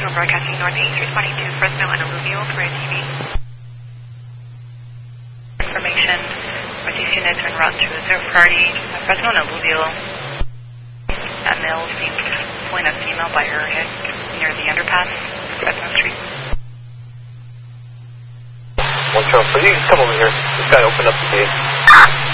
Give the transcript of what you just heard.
Fresno Broadcasting Northeast, responding to Fresno and Alluvial for ATV. Information with these units en route to 0 priority Fresno and Alluvial. That male seems pulling a female by her head near the underpass, Fresno Street. 1 Charles, so you can come over here. This guy opened up the gate.